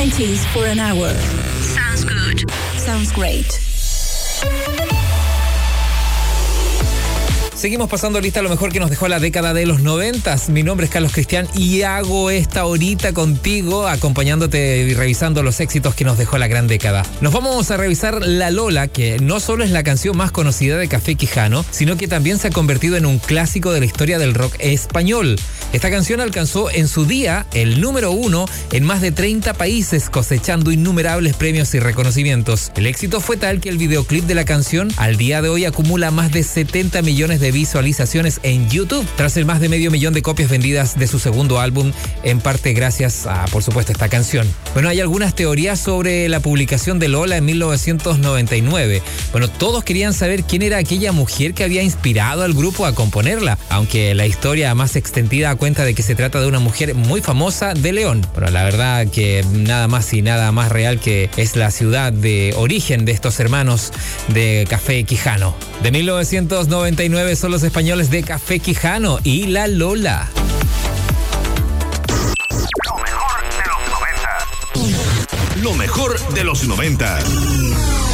90s for an hour. Sounds good. Sounds great. Seguimos pasando lista lo mejor que nos dejó la década de los 90. Mi nombre es Carlos Cristian y hago esta horita contigo, acompañándote y revisando los éxitos que nos dejó la gran década. Nos vamos a revisar La Lola, que no solo es la canción más conocida de Café Quijano, sino que también se ha convertido en un clásico de la historia del rock español. Esta canción alcanzó en su día el número 1 en más de 30 países, cosechando innumerables premios y reconocimientos. El éxito fue tal que el videoclip de la canción al día de hoy acumula más de 70 millones de visualizaciones en YouTube, tras el más de 500.000 de copias vendidas de su segundo álbum, en parte gracias a, por supuesto, esta canción. Bueno, hay algunas teorías sobre la publicación de Lola en 1999. Bueno, todos querían saber quién era aquella mujer que había inspirado al grupo a componerla, aunque la historia más extendida cuenta de que se trata de una mujer muy famosa de León. Bueno, la verdad que nada más y nada más real que es la ciudad de origen de estos hermanos de Café Quijano. De 1999 son los españoles de Café Quijano y La Lola. Lo mejor de los 90.